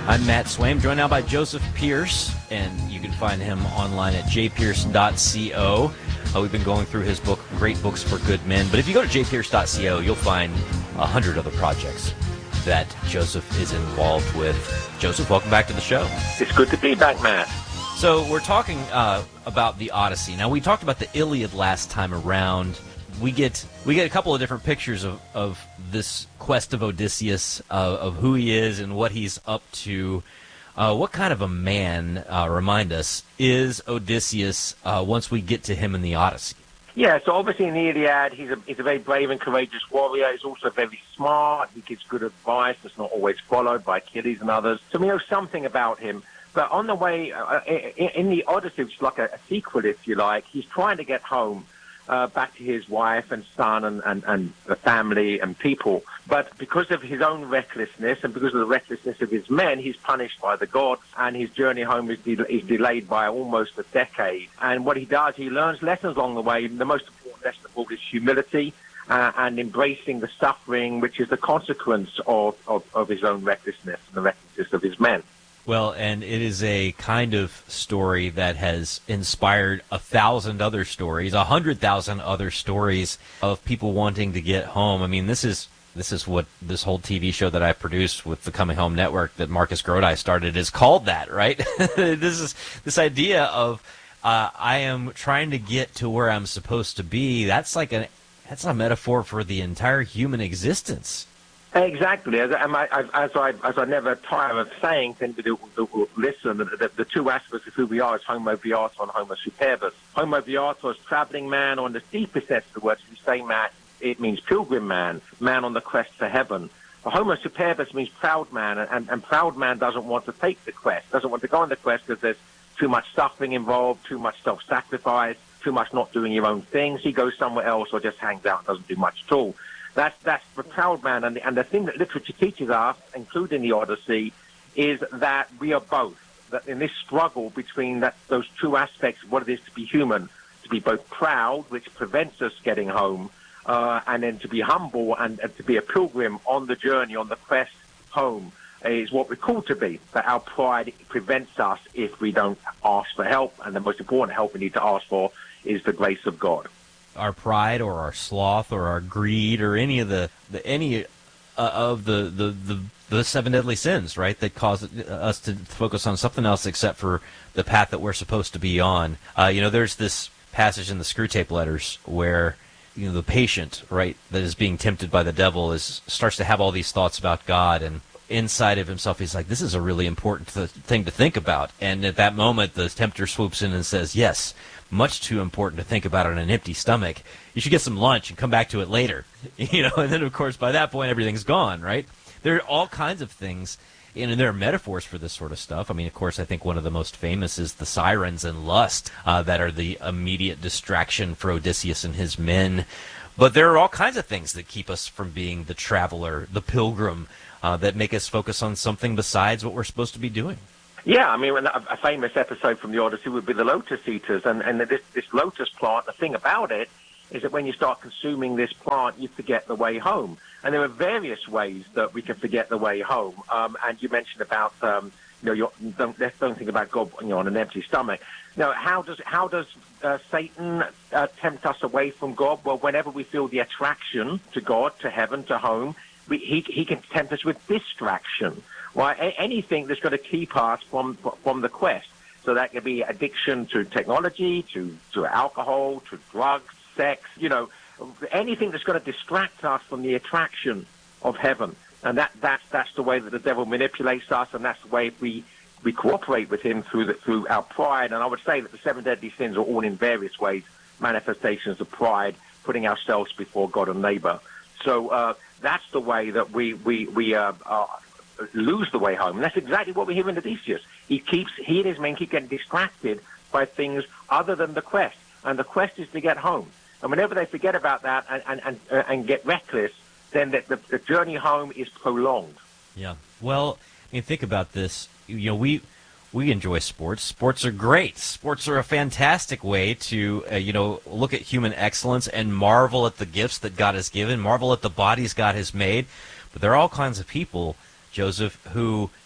I'm Matt Swaim, joined now by Joseph Pearce, and you can find him online at jpearce.co. We've been going through his book, Great Books for Good Men. But if you go to jpearce.co, you'll find 100 other projects that Joseph is involved with. Joseph, welcome back to the show. It's good to be back, Matt. So we're talking about the Odyssey. Now, we talked about the Iliad last time around. We get a couple of different pictures of this quest of Odysseus, of who he is and what he's up to. What kind of a man, remind us, is Odysseus once we get to him in the Odyssey? Yeah, so obviously in the Iliad, he's a very brave and courageous warrior. He's also very smart. He gives good advice that's not always followed by Achilles and others. So we know something about him. But on the way, in the Odyssey, which is like a sequel, if you like, he's trying to get home. Back to his wife and son and the family and people. But because of his own recklessness and because of the recklessness of his men, he's punished by the gods, and his journey home is delayed by almost a decade. And what he does, he learns lessons along the way. The most important lesson of all is humility and embracing the suffering, which is the consequence of his own recklessness and the recklessness of his men. Well, and it is a kind of story that has inspired 1,000 other stories, 100,000 other stories of people wanting to get home. I mean, this is what this whole TV show that I produced with the Coming Home Network that Marcus Grodi started is called that, right? This idea of I am trying to get to where I'm supposed to be. That's a metaphor for the entire human existence. Exactly. As I never tire of saying to anybody who listen, the two aspects of who we are is Homo Beatus and Homo Superbus. Homo Beatus, traveling man, on the deepest sense of the word. If you say Matt, it means pilgrim man, man on the quest for heaven. Homo Superbus means proud man, and proud man doesn't want to take the quest, doesn't want to go on the quest because there's too much suffering involved, too much self-sacrifice, too much not doing your own things. He goes somewhere else or just hangs out and doesn't do much at all. That's the proud man, and the thing that literature teaches us, including the Odyssey, is that we are both. That in this struggle between those two aspects of what it is to be human, to be both proud, which prevents us getting home, and then to be humble and to be a pilgrim on the journey, on the quest home, is what we're called to be. That our pride prevents us if we don't ask for help, and the most important help we need to ask for is the grace of God. Our pride or our sloth or our greed or any of the seven deadly sins, right, that cause us to focus on something else except for the path that we're supposed to be on. There's this passage in the Screwtape Letters where the patient, right, that is being tempted by the devil starts to have all these thoughts about God, and inside of himself he's like, this is a really important thing to think about. And at that moment the tempter swoops in and says, yes, much too important to think about on an empty stomach. You should get some lunch and come back to it later. And then of course by that point everything's gone, right? There are all kinds of things, and there are metaphors for this sort of stuff. I mean, of course, I think one of the most famous is the sirens and lust that are the immediate distraction for Odysseus and his men. But there are all kinds of things that keep us from being the traveler, the pilgrim, that make us focus on something besides what we're supposed to be doing. Yeah, I mean, a famous episode from the Odyssey would be the lotus eaters, and this lotus plant, the thing about it is that when you start consuming this plant, you forget the way home. And there are various ways that we can forget the way home. And you mentioned about, don't think about God on an empty stomach. How does Satan tempt us away from God? Well, whenever we feel the attraction to God, to heaven, to home, he can tempt us with distraction. Right? Anything that's going to keep us from the quest. So that could be addiction to technology, to alcohol, to drugs, sex, anything that's going to distract us from the attraction of heaven. And that's the way that the devil manipulates us, and that's the way we cooperate with him through our pride. And I would say that the seven deadly sins are all in various ways manifestations of pride, putting ourselves before God and neighbor. So that's the way that we lose the way home. And that's exactly what we hear in Odysseus. He and his men keep getting distracted by things other than the quest. And the quest is to get home. And whenever they forget about that and get reckless, then the journey home is prolonged. Yeah. Well, I mean, think about this. We enjoy sports. Sports are great. Sports are a fantastic way to, look at human excellence and marvel at the gifts that God has given, marvel at the bodies God has made. But there are all kinds of people, Joseph, who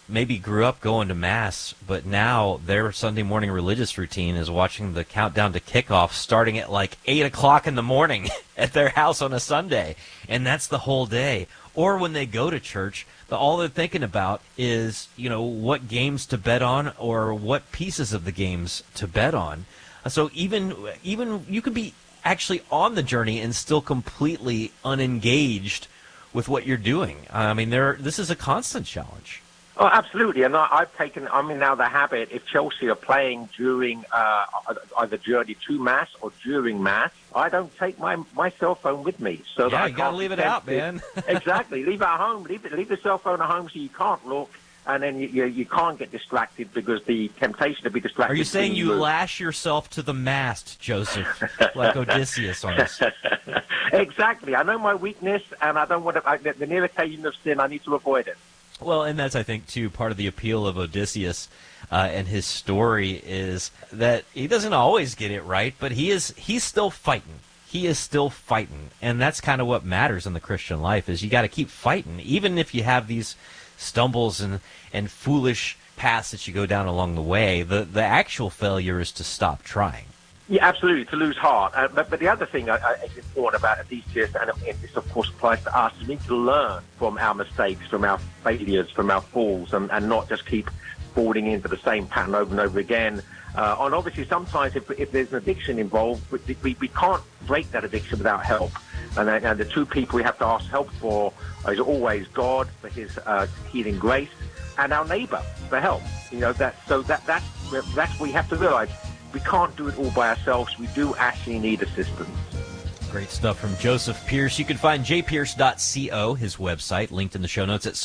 maybe grew up going to Mass, but now their Sunday morning religious routine is watching the countdown to kickoff starting at like 8 o'clock in the morning at their house on a Sunday. And that's the whole day. Or when they go to church, all they're thinking about is, what games to bet on or what pieces of the games to bet on. So even you could be actually on the journey and still completely unengaged with what you're doing. I mean, this is a constant challenge. Oh, absolutely. And I'm in now the habit, if Chelsea are playing during either journey to Mass or during Mass, I don't take my cell phone with me. So yeah, you got to leave it out, man. Exactly. Leave it at home. Leave the cell phone at home so you can't look, and then you can't get distracted because the temptation to be distracted. Are you saying you lash yourself to the mast, Joseph, like Odysseus on us? Exactly. I know my weakness, and I don't want to. The near occasion of sin, I need to avoid it. Well, and that's, I think, too, part of the appeal of Odysseus and his story is that he doesn't always get it right, but he's still fighting. He is still fighting, and that's kind of what matters in the Christian life is you got to keep fighting, even if you have these stumbles and foolish paths that you go down along the way. The actual failure is to stop trying. Yeah, absolutely, to lose heart. But the other thing is important about Odysseus, and this of course applies to us, we need to learn from our mistakes, from our failures, from our falls, and not just keep falling into the same pattern over and over again. And obviously sometimes if there's an addiction involved, we can't break that addiction without help. And the two people we have to ask help for is always God for his healing grace and our neighbor for help. That's what we have to realize. We can't do it all by ourselves. We do actually need assistance. Great stuff from Joseph Pearce. You can find jpearce.co, his website, linked in the show notes at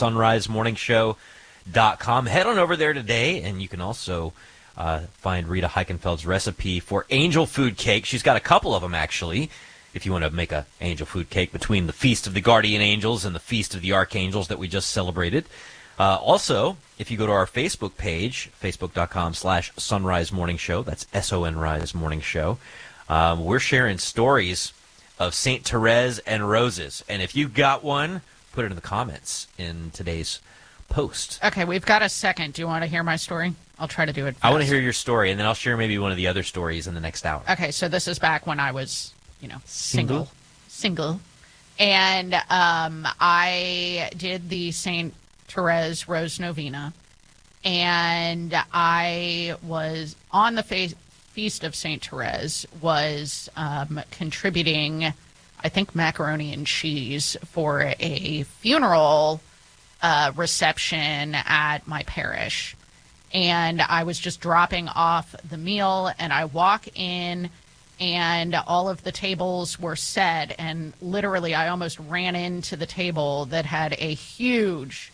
sunrisemorningshow.com. Head on over there today, and you can also find Rita Heichenfeld's recipe for angel food cake. She's got a couple of them, actually, if you want to make an angel food cake between the Feast of the Guardian Angels and the Feast of the Archangels that we just celebrated. Also, if you go to our Facebook page, facebook.com/Sunrise Morning Show, that's SONRise Morning Show, we're sharing stories of St. Therese and roses. And if you've got one, put it in the comments in today's post. Okay, we've got a second. Do you want to hear my story? I'll try to do it fast. I want to hear your story, and then I'll share maybe one of the other stories in the next hour. Okay, so this is back when I was, single. And I did the St. Therese Rose Novena, and I was on the Feast of St. Therese, was contributing, I think, macaroni and cheese for a funeral reception at my parish. And I was just dropping off the meal, and I walk in, and all of the tables were set, and literally I almost ran into the table that had a huge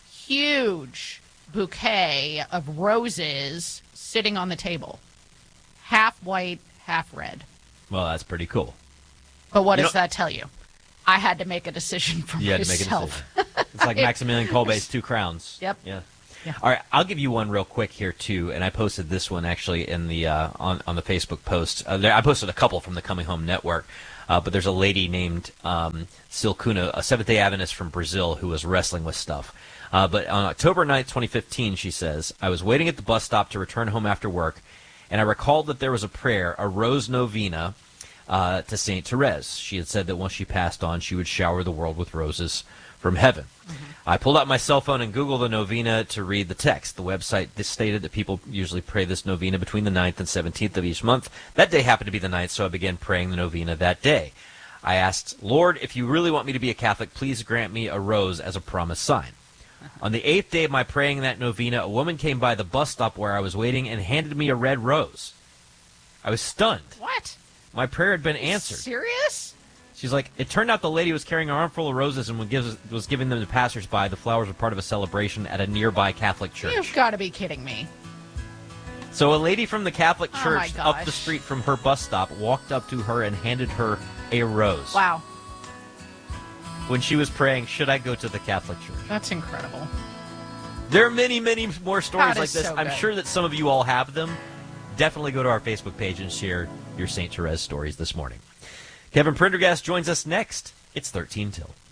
bouquet of roses sitting on the table. Half white, half red. Well, that's pretty cool. But what does that tell you? I had to make a decision for you myself. Had to make a decision. It's like Maximilian Kolbe's Two Crowns. Yep. Yeah. All right, I'll give you one real quick here too, and I posted this one actually in the on the Facebook post. I posted a couple from the Coming Home Network, but there's a lady named Silcuna, a Seventh-day Adventist from Brazil, who was wrestling with stuff. But on October 9th, 2015, she says, I was waiting at the bus stop to return home after work, and I recalled that there was a prayer, a rose novena, to St. Therese. She had said that once she passed on, she would shower the world with roses from heaven. Mm-hmm. I pulled out my cell phone and Googled the novena to read the text. The website stated that people usually pray this novena between the 9th and 17th of each month. That day happened to be the 9th, so I began praying the novena that day. I asked, Lord, if you really want me to be a Catholic, please grant me a rose as a promised sign. On the 8th day of my praying that novena, a woman came by the bus stop where I was waiting and handed me a red rose. I was stunned. What? My prayer had been answered. Serious? She's like, it turned out the lady was carrying an armful of roses and was giving them to passersby. The flowers were part of a celebration at a nearby Catholic church. You've got to be kidding me. So a lady from the Catholic church up the street from her bus stop walked up to her and handed her a rose. Wow. When she was praying, should I go to the Catholic church? That's incredible. There are many, many more stories like this. So I'm sure that some of you all have them. Definitely go to our Facebook page and share your St. Therese stories this morning. Kevin Prendergast joins us next. It's 13 till.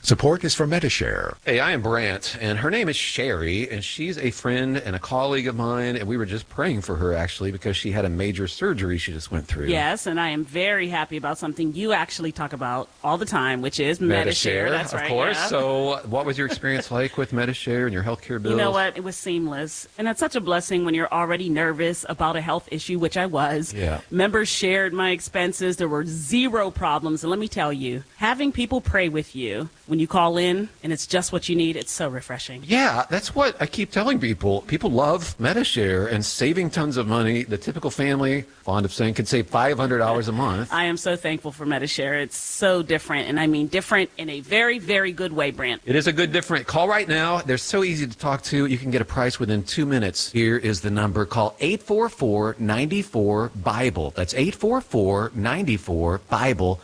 Support is from Medi-Share. Hey, I am Brant, and her name is Sherry, and she's a friend and a colleague of mine, and we were just praying for her, actually, because she had a major surgery she just went through. Yes, and I am very happy about something you actually talk about all the time, which is Medi-Share. That's right, of course. yeah. So what was your experience like with Medi-Share and your healthcare bills? You know what? It was seamless. And it's such a blessing when you're already nervous about a health issue, which I was. Yeah. Members shared my expenses. There were zero problems. And let me tell you, having people pray with you when you call in and it's just what you need, it's so refreshing. Yeah, that's what I keep telling people. People love Medi-Share and saving tons of money. The typical family, fond of saying, could save $500 a month. I am so thankful for Medi-Share. It's so different, and I mean different in a very, very good way, Brant. It is a good different. Call right now. They're so easy to talk to. You can get a price within 2 minutes. Here is the number. Call 844-94-BIBLE. That's 844-94-BIBLE.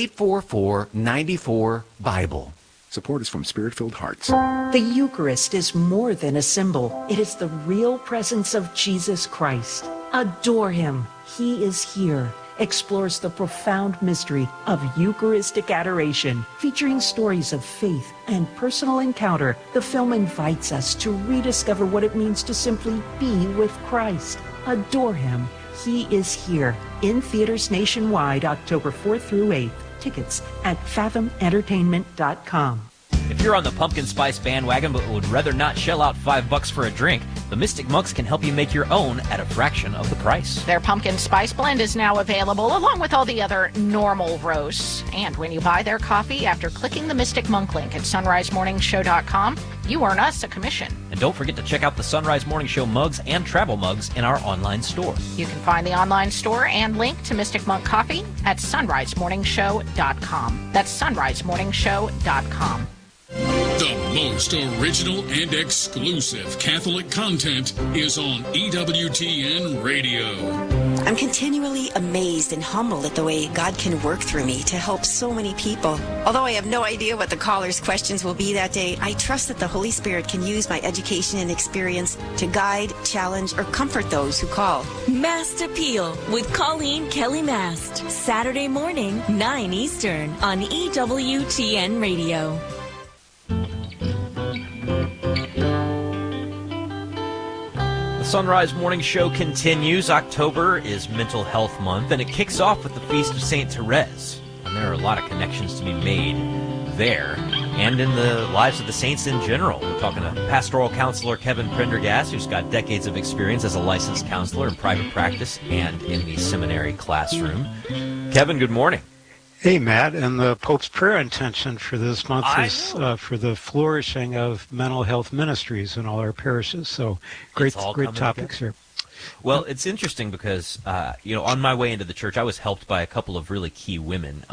844-94-BIBLE. Support is from Spirit-Filled Hearts. The Eucharist is more than a symbol. It is the real presence of Jesus Christ. Adore him. He is here. Explores the profound mystery of Eucharistic adoration. Featuring stories of faith and personal encounter, the film invites us to rediscover what it means to simply be with Christ. Adore him. He is here. In theaters nationwide, October 4th through 8th. Tickets at fathomentertainment.com. If you're on the pumpkin spice bandwagon but would rather not shell out $5 for a drink, the Mystic Monks can help you make your own at a fraction of the price. Their pumpkin spice blend is now available along with all the other normal roasts. And when you buy their coffee after clicking the Mystic Monk link at sunrisemorningshow.com, you earn us a commission. And don't forget to check out the Sunrise Morning Show mugs and travel mugs in our online store. You can find the online store and link to Mystic Monk Coffee at sunrisemorningshow.com. That's sunrisemorningshow.com. The most original and exclusive Catholic content is on EWTN Radio. I'm continually amazed and humbled at the way God can work through me to help so many people. Although I have no idea what the caller's questions will be that day, I trust that the Holy Spirit can use my education and experience to guide, challenge, or comfort those who call. Mast Appeal with Colleen Kelly Mast. Saturday morning, 9 Eastern on EWTN Radio. The Sunrise Morning Show continues. October is Mental Health Month, and it kicks off with the Feast of St. Therese. And there are a lot of connections to be made there and in the lives of the saints in general. We're talking to pastoral counselor Kevin Prendergast, who's got decades of experience as a licensed counselor in private practice and in the seminary classroom. Kevin, good morning. Hey, Matt, and the Pope's prayer intention for this month is for the flourishing of mental health ministries in all our parishes. So great topics here. Well, it's interesting because, on my way into the church, I was helped by a couple of really key women.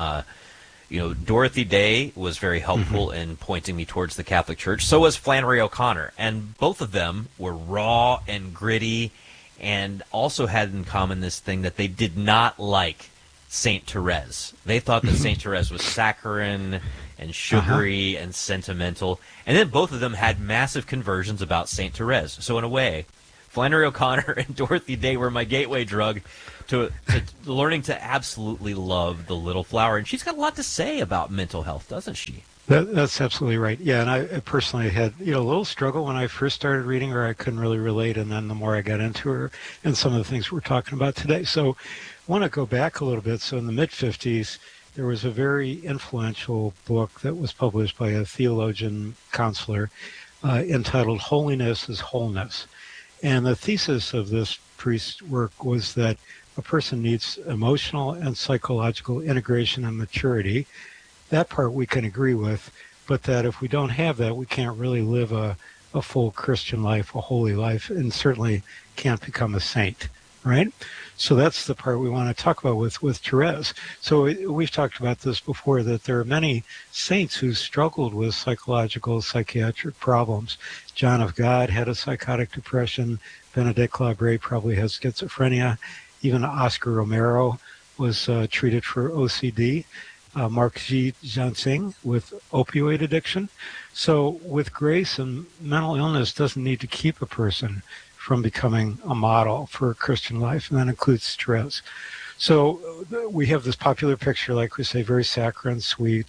Dorothy Day was very helpful in pointing me towards the Catholic Church. So was Flannery O'Connor. And both of them were raw and gritty and also had in common this thing that they did not like St. Therese. They thought that St. Therese was saccharine and sugary and sentimental. And then both of them had massive conversions about St. Therese. So in a way, Flannery O'Connor and Dorothy Day were my gateway drug to learning to absolutely love the little flower. And she's got a lot to say about mental health, doesn't she? That's absolutely right. Yeah, and I personally had a little struggle when I first started reading her. I couldn't really relate, and then the more I got into her and some of the things we're talking about today. So I want to go back a little bit. So in the mid-50s, there was a very influential book that was published by a theologian counselor entitled Holiness is Wholeness. And the thesis of this priest's work was that a person needs emotional and psychological integration and maturity. That part we can agree with, but that if we don't have that, we can't really live a full Christian life, a holy life, and certainly can't become a saint, right? So that's the part we want to talk about with Therese. So we've talked about this before, that there are many saints who struggled with psychological, psychiatric problems. John of God had a psychotic depression. Benedict Clabre probably has schizophrenia. Even Oscar Romero was treated for OCD. Mark G. Jansing with opioid addiction. So with grace, and mental illness doesn't need to keep a person from becoming a model for a Christian life, and that includes Therese. So we have this popular picture, like we say, very saccharine, sweet,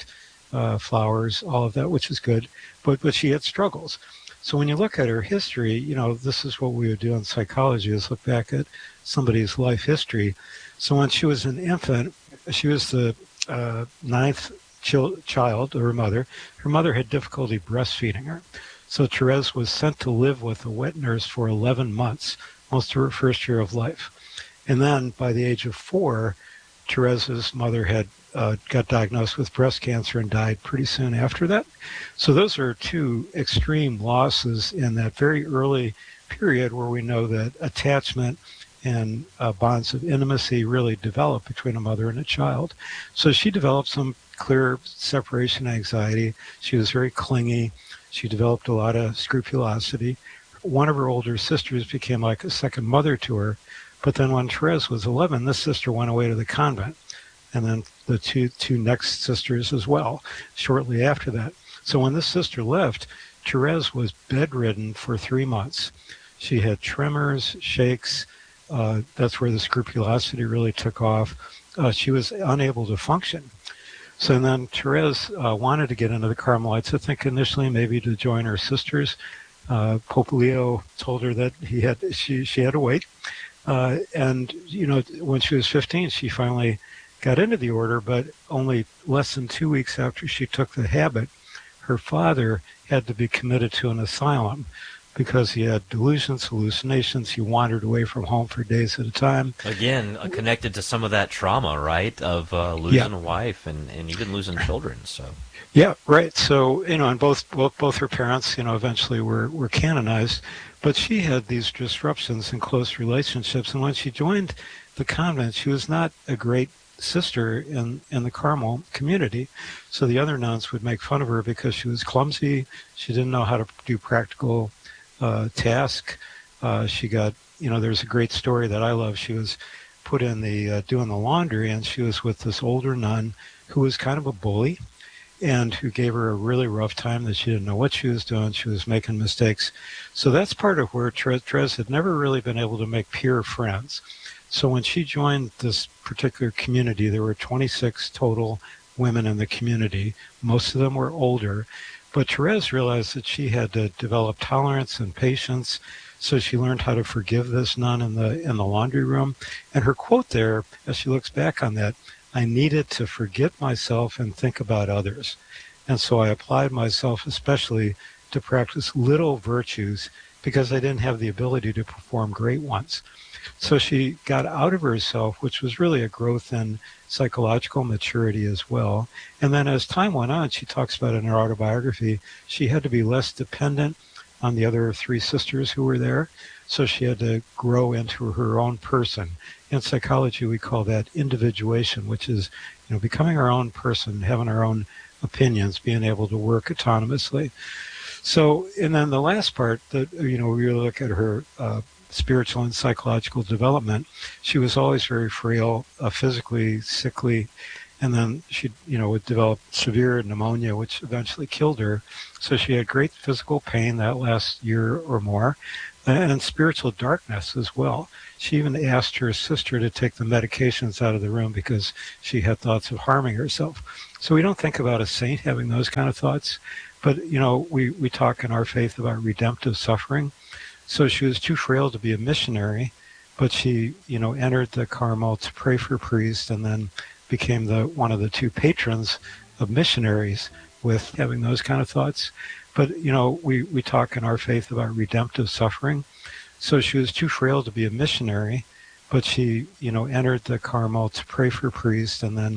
flowers, all of that, which is good. But she had struggles. So when you look at her history, this is what we would do in psychology, is look back at somebody's life history. So when she was an infant, she was the ninth child of her mother. Her mother had difficulty breastfeeding her. So Therese was sent to live with a wet nurse for 11 months, most of her first year of life. And then by the age of 4, Therese's mother had got diagnosed with breast cancer and died pretty soon after that. So those are two extreme losses in that very early period where we know that attachment and bonds of intimacy really develop between a mother and a child. So she developed some clear separation anxiety. She was very clingy. She developed a lot of scrupulosity. One of her older sisters became like a second mother to her. But then when Therese was 11, this sister went away to the convent. And then the two next sisters as well, shortly after that. So when this sister left, Therese was bedridden for 3 months. She had tremors, shakes. That's where the scrupulosity really took off. She was unable to function. So then Therese wanted to get into the Carmelites, I think initially maybe to join her sisters. Pope Leo told her that she had to wait. And, when she was 15, she finally got into the order, but only less than 2 weeks after she took the habit, her father had to be committed to an asylum because he had delusions, hallucinations. He wandered away from home for days at a time. Again, connected to some of that trauma, right, of losing a wife and even losing children. So. Yeah, right. So, and both her parents, eventually were canonized, but she had these disruptions in close relationships. And when she joined the convent, she was not a great sister in the Carmel community. So the other nuns would make fun of her because she was clumsy. She didn't know how to do practical tasks. She got, there's a great story that I love. She was put in the doing the laundry, and she was with this older nun who was kind of a bully and who gave her a really rough time that she didn't know what she was doing. She was making mistakes. So that's part of where Therese had never really been able to make peer friends. So when she joined this particular community, there were 26 total women in the community. Most of them were older. But Therese realized that she had to develop tolerance and patience. So she learned how to forgive this nun in the laundry room. And her quote there, as she looks back on that, I needed to forget myself and think about others. And so I applied myself especially to practice little virtues because I didn't have the ability to perform great ones. So she got out of herself, which was really a growth in psychological maturity as well. And then as time went on, she talks about in her autobiography, she had to be less dependent on the other 3 sisters who were there. So she had to grow into her own person. In psychology, we call that individuation, which is, becoming our own person, having our own opinions, being able to work autonomously. So, and then the last part that, we really look at her spiritual and psychological development. She was always very frail, physically sickly, and then she, would develop severe pneumonia, which eventually killed her. So she had great physical pain that last year or more, and spiritual darkness as well. She even asked her sister to take the medications out of the room because she had thoughts of harming herself. So we don't think about a saint having those kind of thoughts, but, we talk in our faith about redemptive suffering. So she was too frail to be a missionary, but she, entered the Carmel to pray for priests and then became one of the 2 patrons of missionaries with having those kind of thoughts. But, we talk in our faith about redemptive suffering. So she was too frail to be a missionary, but she, entered the Carmel to pray for priests and then